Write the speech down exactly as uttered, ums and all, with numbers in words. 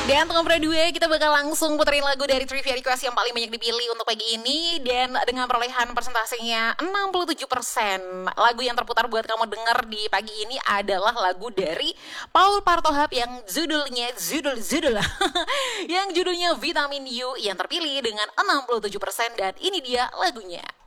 Dan untuk nomor dua kita bakal langsung puterin lagu dari trivia request yang paling banyak dipilih untuk pagi ini. Dan dengan perolehan persentasenya enam puluh tujuh persen. Lagu yang terputar buat kamu denger di pagi ini adalah lagu dari Paul Partohap yang judulnya Judul-Judul yang judulnya Vitamin U yang terpilih dengan enam puluh tujuh persen. Dan ini dia lagunya.